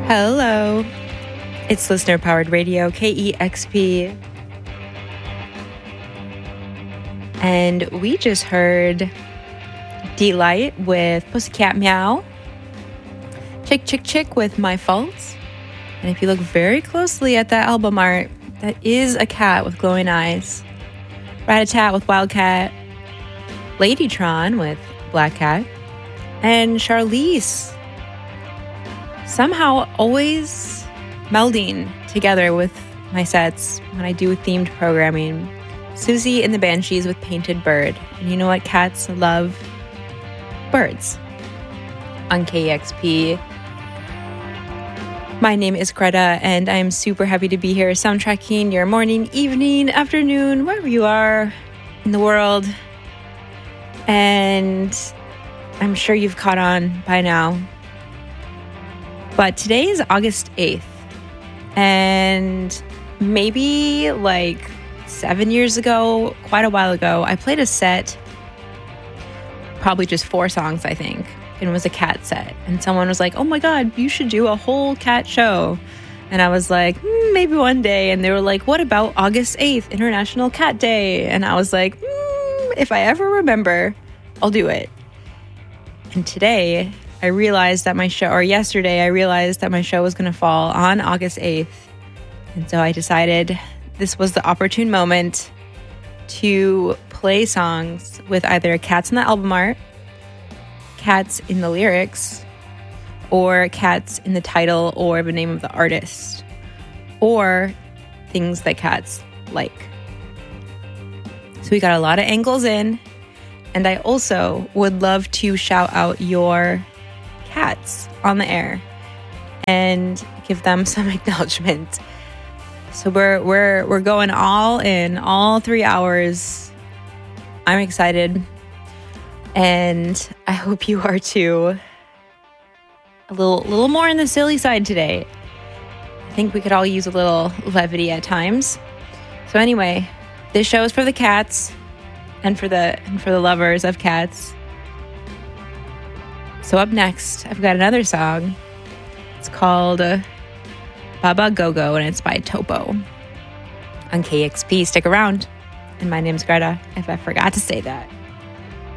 Hello. It's listener powered radio, KEXP. And we just heard Delight with Pussycat Meow, Chick Chick Chick with My Faults. And if you look very closely at that album art, that is a cat with glowing eyes. Rat-a-tat with Wildcat, Ladytron with Black Cat, and Charlize somehow always melding together with my sets when I do themed programming. Susie and the Banshees with Painted Bird. And you know what? Cats love birds. On KEXP. My name is Greta, and I'm super happy to be here soundtracking your morning, evening, afternoon, wherever you are in the world. And I'm sure you've caught on by now. But today is August 8th. And maybe like 7 years ago, quite a while ago, I played a set, probably just 4 songs, I think. And it was a cat set. And someone was like, oh my God, you should do a whole cat show. And I was like, maybe one day. And they were like, what about August 8th, International Cat Day? And I was like, if I ever remember, I'll do it. And today, I realized that yesterday, I realized that my show was going to fall on August 8th. And so I decided this was the opportune moment to play songs with either cats in the album art, cats in the lyrics, or cats in the title or the name of the artist, or things that cats like. So we got a lot of angles in, and I also would love to shout out your cats on the air and give them some acknowledgement. So we're going all in, all 3 hours. I'm excited. And I hope you are too. A little more on the silly side today. I think we could all use a little levity at times. So anyway, this show is for the cats and for the lovers of cats. So up next, I've got another song. It's called Baba Go-Go, and it's by Topo on KEXP. Stick around. And my name's Greta, if I forgot to say that.